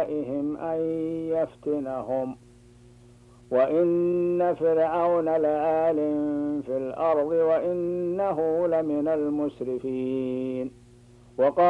أعدائهم أن يفتنهم وإن فرعون لعال في الأرض وإنه لمن المسرفين.